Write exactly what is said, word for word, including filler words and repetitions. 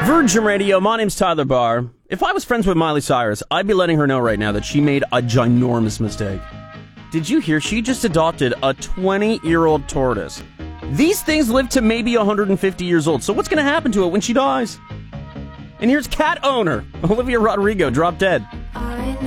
Virgin Radio, my name's Tyler Barr. If I was friends with Miley Cyrus, I'd be letting her know right now that she made a ginormous mistake. Did you hear she just adopted a twenty-year-old tortoise? These things live to maybe one hundred fifty years old, so what's going to happen to it when she dies? And here's cat owner Olivia Rodrigo, drop dead.